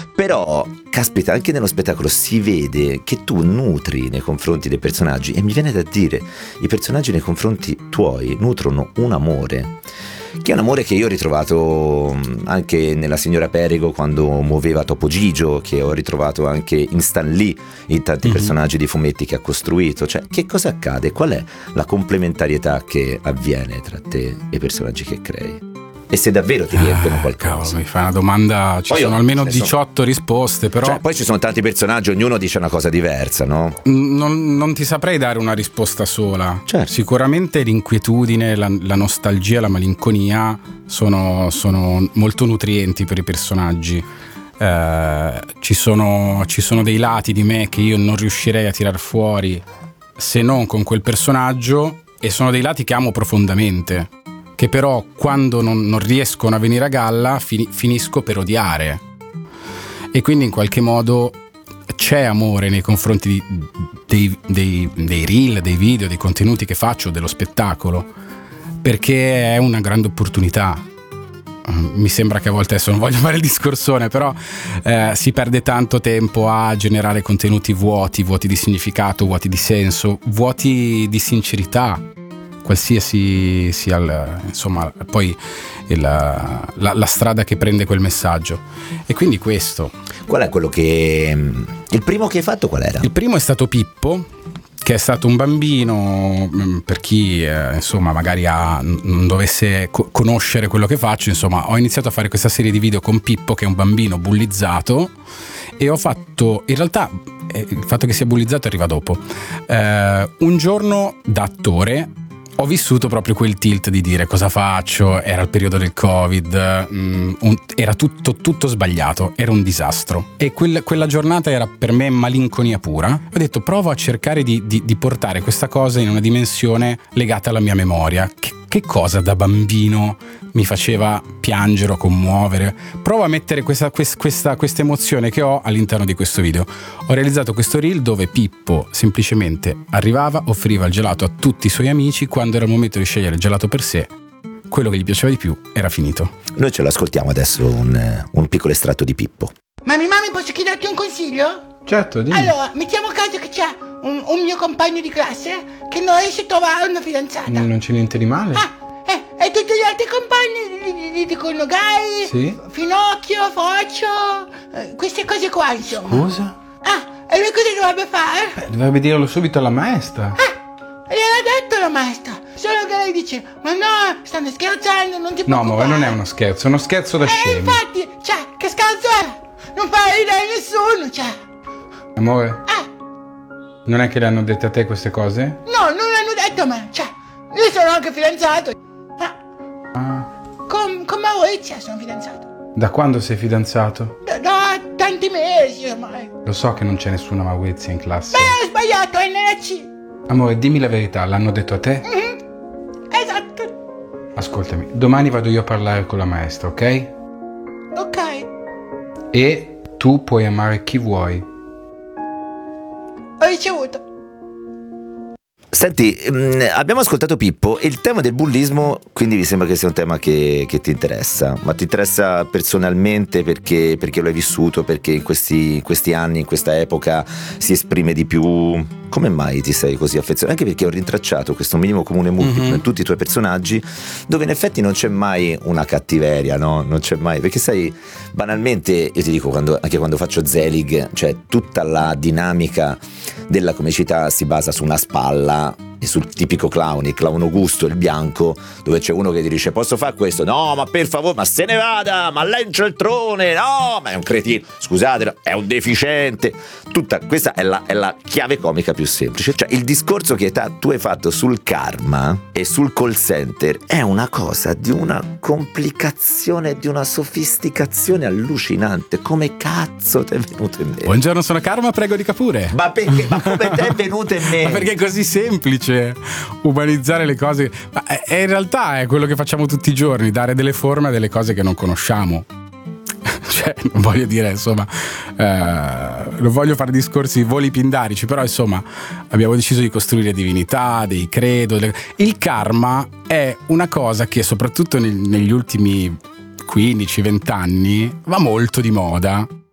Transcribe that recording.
Però, caspita, anche nello spettacolo si vede che tu nutri nei confronti dei personaggi, e mi viene da dire, i personaggi nei confronti tuoi nutrono un amore, che è un amore che io ho ritrovato anche nella signora Perego quando muoveva Topo Gigio, che ho ritrovato anche in Stan Lee, in tanti personaggi di fumetti che ha costruito. Cioè, che cosa accade? Qual è la complementarietà che avviene tra te e i personaggi che crei? E se davvero ti riempiono qualcosa? Cavolo, mi fai una domanda, ci sono almeno 18 risposte, però cioè, poi ci sono tanti personaggi, ognuno dice una cosa diversa, no? Non ti saprei dare una risposta sola. Certo. Sicuramente l'inquietudine, la nostalgia, la malinconia sono molto nutrienti per i personaggi. Ci sono dei lati di me che io non riuscirei a tirar fuori se non con quel personaggio, e sono dei lati che amo profondamente, che però quando non riescono a venire a galla finisco per odiare. E quindi in qualche modo c'è amore nei confronti dei reel, dei video, dei contenuti che faccio, dello spettacolo, perché è una grande opportunità. Mi sembra che a volte, adesso non voglio fare il discorsone, però si perde tanto tempo a generare contenuti vuoti di significato, vuoti di senso, vuoti di sincerità, qualsiasi sia insomma poi la strada che prende quel messaggio. E quindi questo. Qual è quello che... Il primo che hai fatto qual era? Il primo è stato Pippo, che è stato un bambino, per chi insomma magari non dovesse conoscere quello che faccio. Insomma, ho iniziato a fare questa serie di video con Pippo, che è un bambino bullizzato, e ho fatto, in realtà il fatto che sia bullizzato arriva dopo. Un giorno da attore ho vissuto proprio quel tilt di dire cosa faccio. Era il periodo del Covid, era tutto sbagliato, era un disastro, e quella giornata era per me malinconia pura. Ho detto provo a cercare di portare questa cosa in una dimensione legata alla mia memoria. Che cosa da bambino mi faceva piangere o commuovere? Provo a mettere questa emozione che ho all'interno di questo video. Ho realizzato questo reel dove Pippo semplicemente arrivava, offriva il gelato a tutti i suoi amici. Quando era il momento di scegliere il gelato per sé, quello che gli piaceva di più era finito. Noi ce l'ascoltiamo adesso, un piccolo estratto di Pippo. Mami, posso chiederti un consiglio? Certo, dimmi. Allora, mettiamo caso che c'è un mio compagno di classe che non riesce a trovare una fidanzata. Non c'è niente di male. E tutti gli altri compagni gli dicono Gai, sì? Finocchio, Foccio, queste cose qua, insomma. Scusa? E lui cosa dovrebbe fare? Dovrebbe dirlo subito alla maestra. Gliel'ha detto la maestra, solo che lei dice ma no, stanno scherzando, non ti preoccupare. No, ma non è uno scherzo, è uno scherzo da scemi. Infatti, cioè, che scherzo è? Non fa ridere nessuno, cioè. Amore? Non è che le hanno dette a te queste cose? No, non l'hanno detto a me, cioè, io sono anche fidanzato. Con Maurizia sono fidanzato. Da quando sei fidanzato? Da tanti mesi ormai. Lo so che non c'è nessuna Maurizia in classe. Ho sbagliato, è NC. Amore, dimmi la verità, l'hanno detto a te? Esatto. Ascoltami, domani vado io a parlare con la maestra, ok? Ok. E tu puoi amare chi vuoi. Ho ricevuto. Senti, abbiamo ascoltato Pippo, e il tema del bullismo quindi mi sembra che sia un tema che ti interessa, ma ti interessa personalmente perché lo hai vissuto, perché in questi anni, in questa epoca si esprime di più. Come mai ti sei così affezionato? Anche perché ho rintracciato questo minimo comune multiplo in tutti i tuoi personaggi, dove in effetti non c'è mai una cattiveria, no? Non c'è mai, perché sai, banalmente io ti dico, anche quando faccio Zelig, cioè tutta la dinamica della comicità si basa su una spalla e sul tipico clown, il clown Augusto, il bianco, dove c'è uno che ti dice posso fare questo? No, ma per favore, ma se ne vada, ma lei è un cialtrone, no, ma è un cretino, scusate, è un deficiente. Tutta questa è la chiave comica più semplice. Cioè il discorso che tu hai fatto sul karma e sul call center è una cosa di una complicazione, di una sofisticazione allucinante. Come cazzo ti è venuto in mente? Buongiorno, sono Karma, prego dica pure. Ma perché? Ma come ti è venuto in mente? Ma perché è così semplice umanizzare le cose. Ma in realtà è quello che facciamo tutti i giorni, dare delle forme a delle cose che non conosciamo. Cioè, non voglio dire, insomma, non voglio fare discorsi voli pindarici, però insomma abbiamo deciso di costruire divinità, dei credo. Il karma è una cosa che soprattutto negli ultimi 15-20 anni va molto di moda.